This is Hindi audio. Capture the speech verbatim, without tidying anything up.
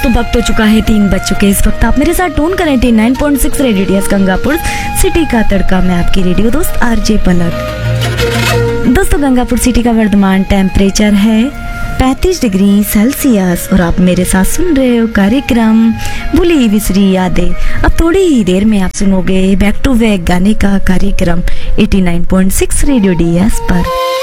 दोस्तों वक्त हो चुका है तीन बज चुके। इस वक्त आप मेरे साथ टून करें eighty nine point six radio D S Gangapur city का तड़का। मैं आपकी रेडियो दोस्त आरजे पलक। दोस्तों गंगापुर सिटी का वर्तमान टेम्परेचर है पैंतीस डिग्री सेल्सियस और आप मेरे साथ सुन रहे हो कार्यक्रम भूली बिसरी यादें। अब थोड़ी ही देर में आप सुनोगे बैक टू बैक गाने का कार्यक्रम eighty nine point six radio D S पर।